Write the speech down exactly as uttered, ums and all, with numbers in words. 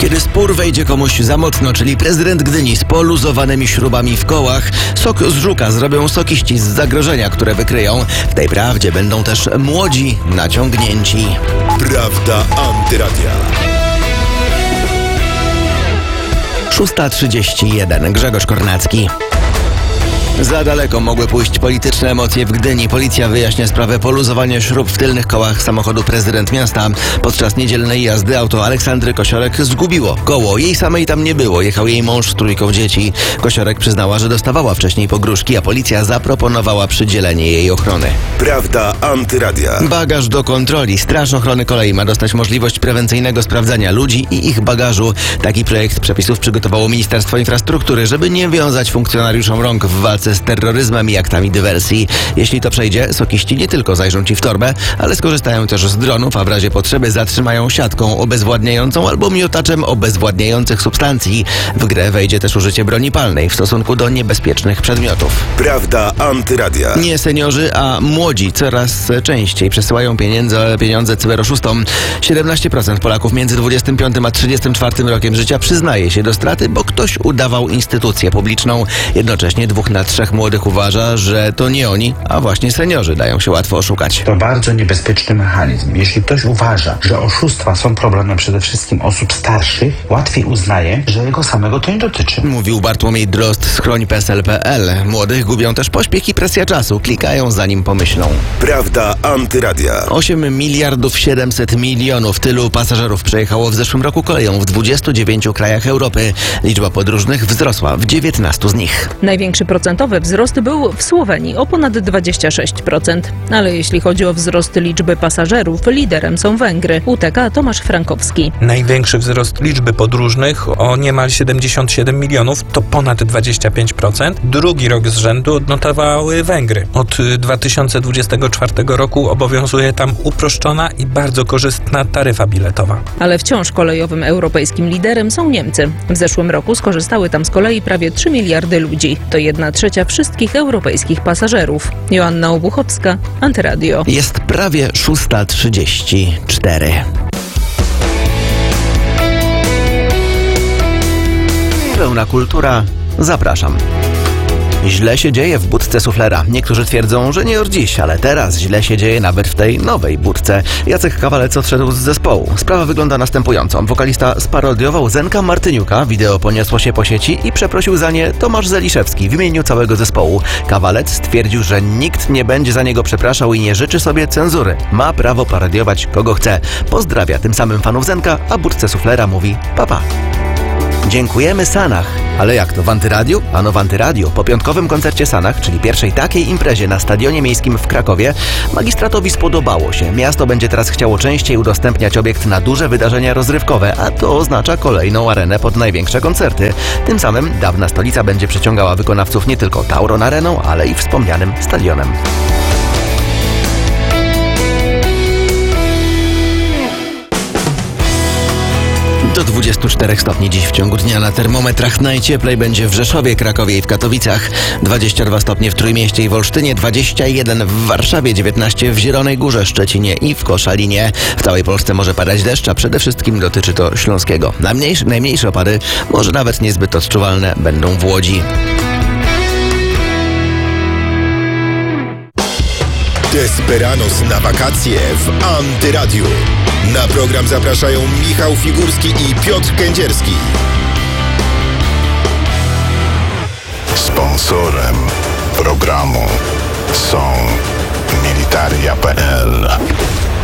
Kiedy spór wejdzie komuś za mocno, czyli prezydent Gdyni z poluzowanymi śrubami w kołach, sok z żuka zrobią sokiści z zagrożenia, które wykryją. W tej prawdzie będą też młodzi naciągnięci. Prawda Antyradia. szósta trzydzieści jeden. Grzegorz Kornacki. Za daleko mogły pójść polityczne emocje w Gdyni. Policja wyjaśnia sprawę poluzowania śrub w tylnych kołach samochodu prezydent miasta. Podczas niedzielnej jazdy auto Aleksandry Kosiorek zgubiło koło. Jej samej tam nie było. Jechał jej mąż z trójką dzieci. Kosiorek przyznała, że dostawała wcześniej pogróżki, a policja zaproponowała przydzielenie jej ochrony. Prawda Antyradia. Bagaż do kontroli. Straż Ochrony Kolei ma dostać możliwość prewencyjnego sprawdzania ludzi i ich bagażu. Taki projekt przepisów przygotowało Ministerstwo Infrastruktury, żeby nie wiązać funkcjonariuszom rąk w walce z terroryzmem i aktami dywersji. Jeśli to przejdzie, sokiści nie tylko zajrzą ci w torbę, ale skorzystają też z dronów, a w razie potrzeby zatrzymają siatką obezwładniającą albo miotaczem obezwładniających substancji. W grę wejdzie też użycie broni palnej w stosunku do niebezpiecznych przedmiotów. Prawda Antyradia. Nie seniorzy, a młodzi coraz częściej przesyłają pieniądze, pieniądze cyberoszustom. siedemnaście procent Polaków między dwudziestym piątym a trzydziestym czwartym rokiem życia przyznaje się do straty, bo ktoś udawał instytucję publiczną. Jednocześnie dwóch na trzech młodych uważa, że to nie oni, a właśnie seniorzy dają się łatwo oszukać. To bardzo niebezpieczny mechanizm. Jeśli ktoś uważa, że oszustwa są problemem przede wszystkim osób starszych, łatwiej uznaje, że jego samego to nie dotyczy. Mówił Bartłomiej Drozd z chroń P S L kropka P L. Młodych gubią też pośpiech i presja czasu. Klikają zanim pomyślą. Prawda Antyradia. osiem miliardów siedemset milionów tylu pasażerów przejechało w zeszłym roku koleją w dwudziestu dziewięciu krajach Europy. Liczba podróżnych wzrosła w dziewiętnastu z nich. Największy procentowy wzrost był w Słowenii o ponad dwadzieścia sześć procent. Ale jeśli chodzi o wzrost liczby pasażerów, liderem są Węgry. U T K Tomasz Frankowski. Największy wzrost liczby podróżnych o niemal siedemdziesiąt siedem milionów, to ponad dwadzieścia pięć procent. Drugi rok z rzędu odnotowały Węgry. Od dwa tysiące dwudziestego czwartego roku obowiązuje tam uproszczona i bardzo korzystna taryfa biletowa. Ale wciąż kolejowym europejskim liderem są Niemcy. W zeszłym roku skorzystały tam z kolei prawie trzy miliardy ludzi. To jedna trzecia wszystkich europejskich pasażerów. Joanna Obuchowska, Antyradio. Jest prawie szósta trzydzieści cztery. Pełna kultura. Zapraszam. Źle się dzieje w budce suflera. Niektórzy twierdzą, że nie od dziś, ale teraz źle się dzieje nawet w tej nowej budce. Jacek Kawalec odszedł z zespołu. Sprawa wygląda następująco. Wokalista sparodiował Zenka Martyniuka, wideo poniosło się po sieci i przeprosił za nie Tomasz Zeliszewski w imieniu całego zespołu. Kawalec stwierdził, że nikt nie będzie za niego przepraszał i nie życzy sobie cenzury. Ma prawo parodiować kogo chce. Pozdrawia tym samym fanów Zenka, a budce suflera mówi papa. Dziękujemy Sanach. Ale jak to, w Antyradiu? Ano w Antyradiu. Po piątkowym koncercie Sanach, czyli pierwszej takiej imprezie na Stadionie Miejskim w Krakowie, magistratowi spodobało się. Miasto będzie teraz chciało częściej udostępniać obiekt na duże wydarzenia rozrywkowe, a to oznacza kolejną arenę pod największe koncerty. Tym samym dawna stolica będzie przyciągała wykonawców nie tylko Tauron Areną, ale i wspomnianym stadionem. Do dwudziestu czterech stopni dziś w ciągu dnia na termometrach. Najcieplej będzie w Rzeszowie, Krakowie i w Katowicach. dwadzieścia dwa stopnie w Trójmieście i w Olsztynie, dwadzieścia jeden w Warszawie, dziewiętnaście w Zielonej Górze, Szczecinie i w Koszalinie. W całej Polsce może padać deszcz, a przede wszystkim dotyczy to Śląskiego. Najmniejsze, najmniejsze opady, może nawet niezbyt odczuwalne, będą w Łodzi. Desperados na wakacje w Antyradiu. Na program zapraszają Michał Figurski i Piotr Kędzierski. Sponsorem programu są